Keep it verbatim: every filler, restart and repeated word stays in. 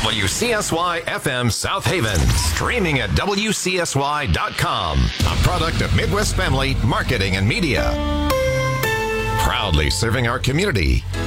W C S Y F M South Haven. Streaming at W C S Y dot com. A product of Midwest Family Marketing and Media. Proudly serving our community.